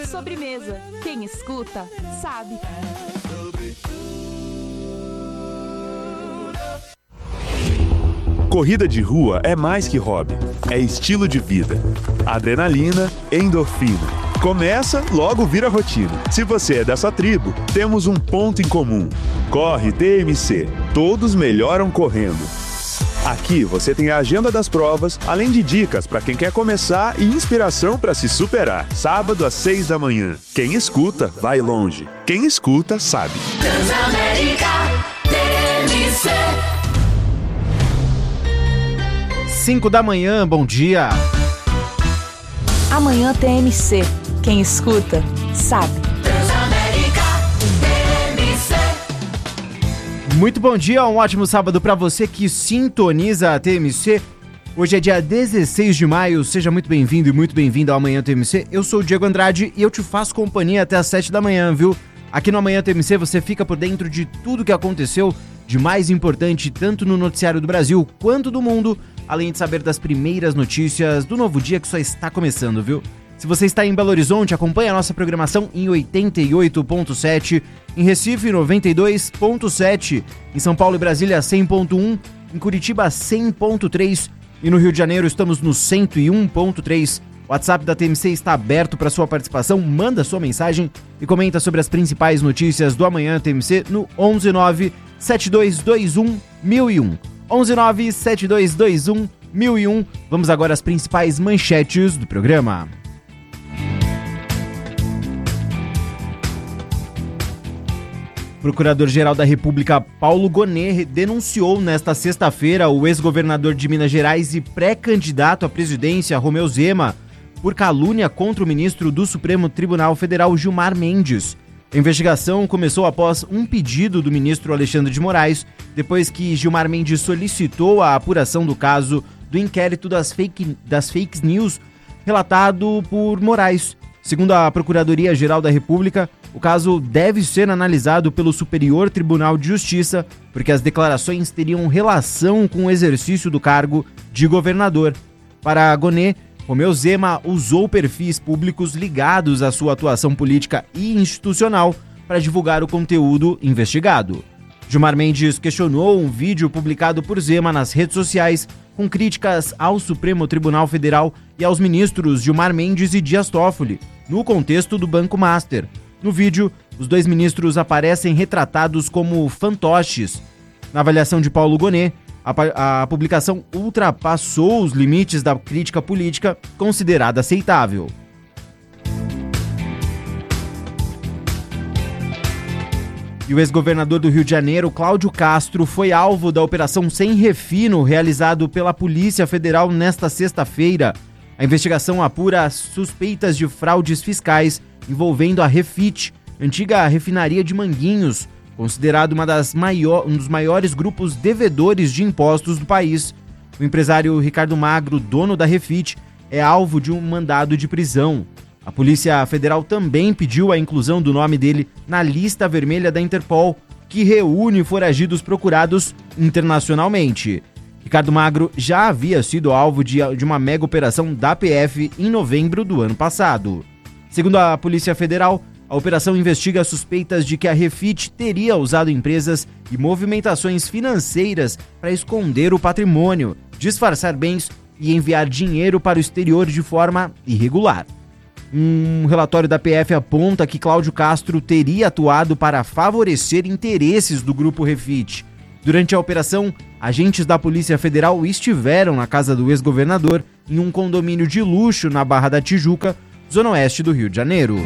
Sobremesa. Quem escuta, sabe. Corrida de rua é mais que hobby, é estilo de vida. Adrenalina, endorfina. Começa, logo vira rotina. Se você é dessa tribo, temos um ponto em comum. Corre TMC. Todos melhoram correndo. Aqui você tem a agenda das provas, além de dicas para quem quer começar e inspiração para se superar. Sábado às 6 da manhã. Quem escuta, vai longe. Quem escuta, sabe. Transamérica TMC. 5 da manhã, bom dia. Amanhã TMC. Quem escuta, sabe. Transamérica TMC. Muito bom dia, um ótimo sábado para você que sintoniza a TMC. Hoje é dia 16 de maio, seja muito bem-vindo e muito bem-vinda ao Amanhã TMC. Eu sou o Diego Andrade e eu te faço companhia até às 7 da manhã, viu? Aqui no Amanhã TMC você fica por dentro de tudo que aconteceu de mais importante tanto no noticiário do Brasil quanto do mundo, além de saber das primeiras notícias do novo dia que só está começando, viu? Se você está em Belo Horizonte, acompanhe a nossa programação em 88.7, em Recife 92.7, em São Paulo e Brasília 100.1, em Curitiba 100.3 e no Rio de Janeiro estamos no 101.3. O WhatsApp da TMC está aberto para sua participação, manda sua mensagem e comenta sobre as principais notícias do Amanhã TMC no 119-7221-1001. 119-7221-1001. Vamos agora às principais manchetes do programa. Procurador-Geral da República Paulo Gonet denunciou nesta sexta-feira o ex-governador de Minas Gerais e pré-candidato à presidência, Romeu Zema, por calúnia contra o ministro do Supremo Tribunal Federal, Gilmar Mendes. A investigação começou após um pedido do ministro Alexandre de Moraes, depois que Gilmar Mendes solicitou a apuração do caso do inquérito das fake news relatado por Moraes. Segundo a Procuradoria-Geral da República, o caso deve ser analisado pelo Superior Tribunal de Justiça, porque as declarações teriam relação com o exercício do cargo de governador. Para Gonet, Romeu Zema usou perfis públicos ligados à sua atuação política e institucional para divulgar o conteúdo investigado. Gilmar Mendes questionou um vídeo publicado por Zema nas redes sociais com críticas ao Supremo Tribunal Federal e aos ministros Gilmar Mendes e Dias Toffoli, no contexto do Banco Master. No vídeo, os dois ministros aparecem retratados como fantoches. Na avaliação de Paulo Gonet, a publicação ultrapassou os limites da crítica política considerada aceitável. E o ex-governador do Rio de Janeiro, Cláudio Castro, foi alvo da Operação Sem Refino, realizado pela Polícia Federal nesta sexta-feira. A investigação apura suspeitas de fraudes fiscais envolvendo a Refit, antiga refinaria de Manguinhos, considerado um dos maiores grupos devedores de impostos do país. O empresário Ricardo Magro, dono da Refit, é alvo de um mandado de prisão. A Polícia Federal também pediu a inclusão do nome dele na lista vermelha da Interpol, que reúne foragidos procurados internacionalmente. Ricardo Magro já havia sido alvo de uma mega operação da PF em novembro do ano passado. Segundo a Polícia Federal, a operação investiga suspeitas de que a Refit teria usado empresas e movimentações financeiras para esconder o patrimônio, disfarçar bens e enviar dinheiro para o exterior de forma irregular. Um relatório da PF aponta que Cláudio Castro teria atuado para favorecer interesses do grupo Refit. Durante a operação, agentes da Polícia Federal estiveram na casa do ex-governador em um condomínio de luxo na Barra da Tijuca, zona oeste do Rio de Janeiro.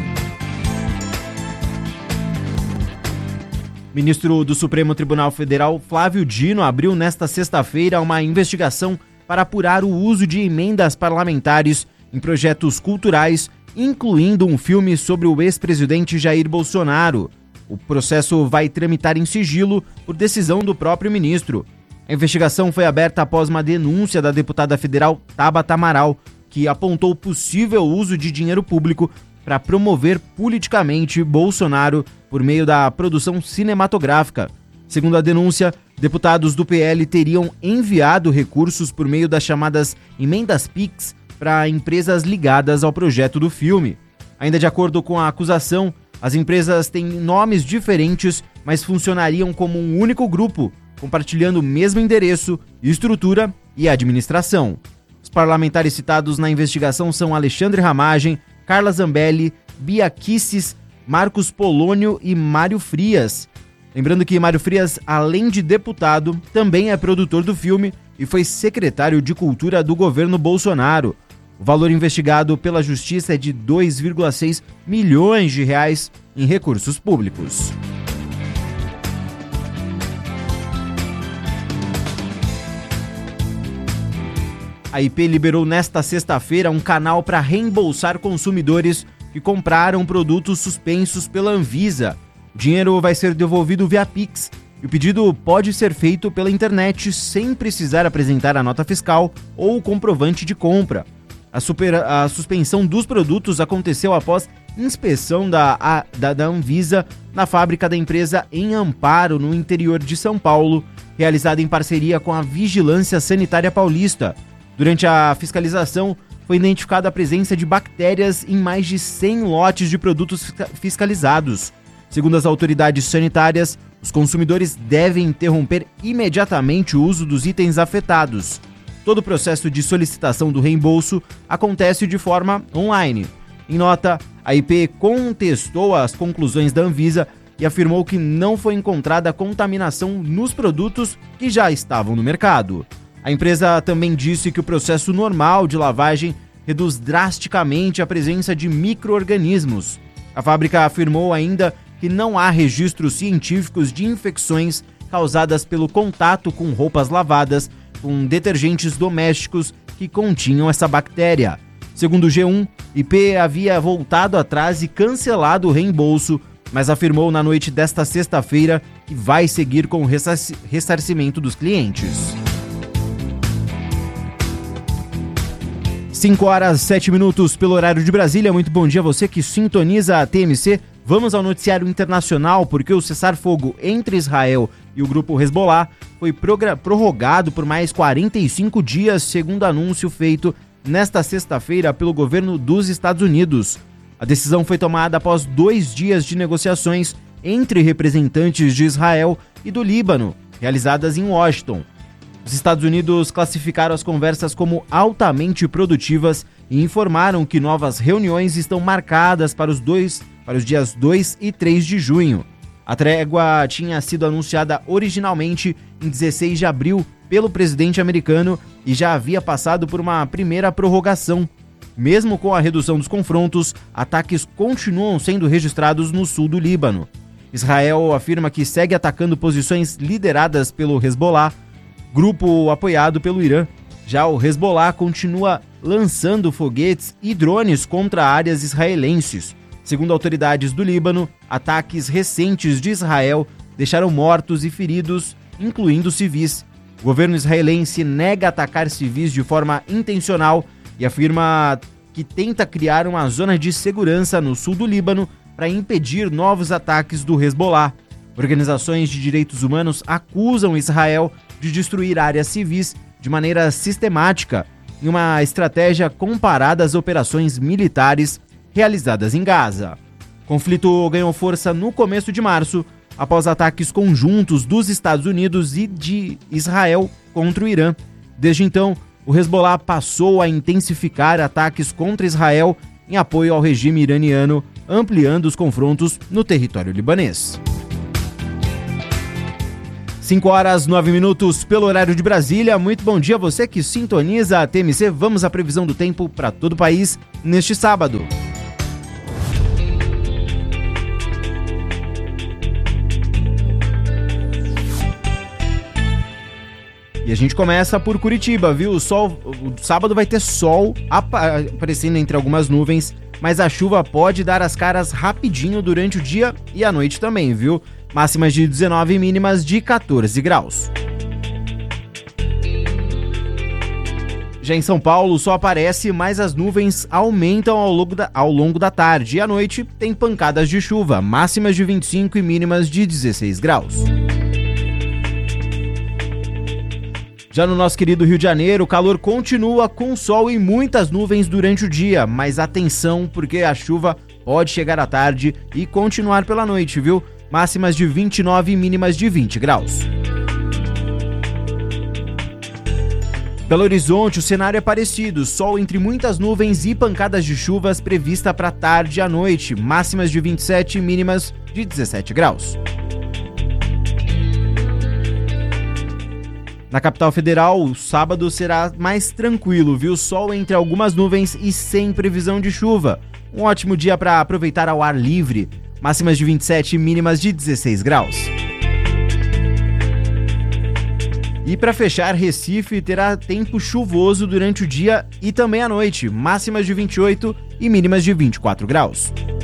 O ministro do Supremo Tribunal Federal, Flávio Dino, abriu nesta sexta-feira uma investigação para apurar o uso de emendas parlamentares em projetos culturais, incluindo um filme sobre o ex-presidente Jair Bolsonaro. O processo vai tramitar em sigilo por decisão do próprio ministro. A investigação foi aberta após uma denúncia da deputada federal Tabata Amaral, que apontou possível uso de dinheiro público para promover politicamente Bolsonaro por meio da produção cinematográfica. Segundo a denúncia, deputados do PL teriam enviado recursos por meio das chamadas emendas PIX para empresas ligadas ao projeto do filme. Ainda de acordo com a acusação, as empresas têm nomes diferentes, mas funcionariam como um único grupo, compartilhando o mesmo endereço, estrutura e administração. Os parlamentares citados na investigação são Alexandre Ramagem, Carla Zambelli, Bia Kicis, Marcos Polônio e Mário Frias. Lembrando que Mário Frias, além de deputado, também é produtor do filme e foi secretário de Cultura do governo Bolsonaro. O valor investigado pela Justiça é de 2,6 milhões de reais em recursos públicos. A IP liberou nesta sexta-feira um canal para reembolsar consumidores que compraram produtos suspensos pela Anvisa. O dinheiro vai ser devolvido via Pix e o pedido pode ser feito pela internet sem precisar apresentar a nota fiscal ou o comprovante de compra. A suspensão dos produtos aconteceu após inspeção da Anvisa na fábrica da empresa em Amparo, no interior de São Paulo, realizada em parceria com a Vigilância Sanitária Paulista. Durante a fiscalização, foi identificada a presença de bactérias em mais de 100 lotes de produtos fiscalizados. Segundo as autoridades sanitárias, os consumidores devem interromper imediatamente o uso dos itens afetados. Todo o processo de solicitação do reembolso acontece de forma online. Em nota, a IP contestou as conclusões da Anvisa e afirmou que não foi encontrada contaminação nos produtos que já estavam no mercado. A empresa também disse que o processo normal de lavagem reduz drasticamente a presença de micro-organismos. A fábrica afirmou ainda que não há registros científicos de infecções causadas pelo contato com roupas lavadas com detergentes domésticos que continham essa bactéria. Segundo o G1, IP havia voltado atrás e cancelado o reembolso, mas afirmou na noite desta sexta-feira que vai seguir com o ressarcimento dos clientes. 5h07 pelo horário de Brasília. Muito bom dia a você que sintoniza a TMC. Vamos ao noticiário internacional, porque o cessar-fogo entre Israel e o grupo Hezbollah foi prorrogado por mais 45 dias, segundo anúncio feito nesta sexta-feira pelo governo dos Estados Unidos. A decisão foi tomada após 2 dias de negociações entre representantes de Israel e do Líbano, realizadas em Washington. Os Estados Unidos classificaram as conversas como altamente produtivas e informaram que novas reuniões estão marcadas para os dias 2 e 3 de junho. A trégua tinha sido anunciada originalmente em 16 de abril pelo presidente americano e já havia passado por uma primeira prorrogação. Mesmo com a redução dos confrontos, ataques continuam sendo registrados no sul do Líbano. Israel afirma que segue atacando posições lideradas pelo Hezbollah, grupo apoiado pelo Irã. Já o Hezbollah continua lançando foguetes e drones contra áreas israelenses. Segundo autoridades do Líbano, ataques recentes de Israel deixaram mortos e feridos, incluindo civis. O governo israelense nega atacar civis de forma intencional e afirma que tenta criar uma zona de segurança no sul do Líbano para impedir novos ataques do Hezbollah. Organizações de direitos humanos acusam Israel de destruir áreas civis de maneira sistemática, em uma estratégia comparada às operações militares realizadas em Gaza. O conflito ganhou força no começo de março, após ataques conjuntos dos Estados Unidos e de Israel contra o Irã. Desde então, o Hezbollah passou a intensificar ataques contra Israel em apoio ao regime iraniano, ampliando os confrontos no território libanês. 5h09 pelo horário de Brasília. Muito bom dia a você que sintoniza a TMC. Vamos à previsão do tempo para todo o país neste sábado. E a gente começa por Curitiba, viu? O sábado vai ter sol aparecendo entre algumas nuvens, mas a chuva pode dar as caras rapidinho durante o dia e a noite também, viu? Máximas de 19 e mínimas de 14 graus. Já em São Paulo, o sol aparece, mas as nuvens aumentam ao longo da tarde. E à noite tem pancadas de chuva, máximas de 25 e mínimas de 16 graus. Já no nosso querido Rio de Janeiro, o calor continua com sol e muitas nuvens durante o dia, mas atenção porque a chuva pode chegar à tarde e continuar pela noite, viu? Máximas de 29 e mínimas de 20 graus. Belo Horizonte, o cenário é parecido, sol entre muitas nuvens e pancadas de chuvas prevista para tarde e à noite, máximas de 27 e mínimas de 17 graus. Na capital federal, o sábado será mais tranquilo, viu? Sol entre algumas nuvens e sem previsão de chuva. Um ótimo dia para aproveitar ao ar livre, máximas de 27 e mínimas de 16 graus. E para fechar, Recife terá tempo chuvoso durante o dia e também à noite, máximas de 28 e mínimas de 24 graus.